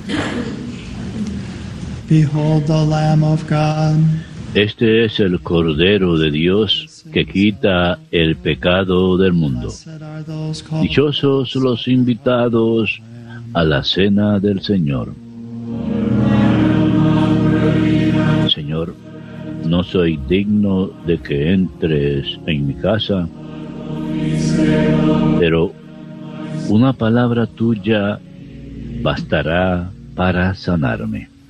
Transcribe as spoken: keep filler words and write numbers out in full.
Behold the Lamb of God. Este es el Cordero de Dios que quita el pecado del mundo. Dichosos los invitados a la cena del Señor. Señor, no soy digno de que entres en mi casa, pero una palabra tuya bastará para sanarme.